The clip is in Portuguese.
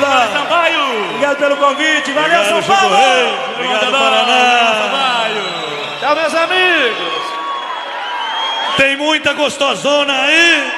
Obrigado, Sampaio. Obrigado pelo convite. Valeu, Obrigado, São Paulo. Obrigado, Paraná. Tchau, meus amigos. Tem muita gostosona aí.